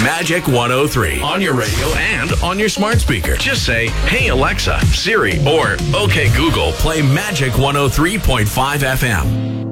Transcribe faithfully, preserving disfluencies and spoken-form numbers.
Magic one oh three on your radio and on your smart speaker. Just say, "Hey Alexa, Siri," or "Okay Google, play Magic one oh three point five F M."